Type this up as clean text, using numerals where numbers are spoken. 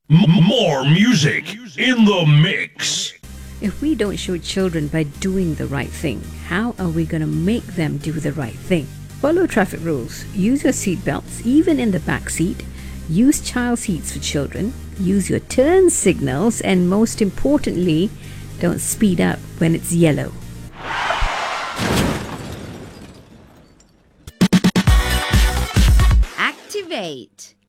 More music in the mix. If we don't show children by doing the right thing, how are we going to make them do the right thing? Follow traffic rules. Use your seatbelts, even in the back seat. Use child seats for children. Use your turn signals. And most importantly, don't speed up when it's yellow. Activate.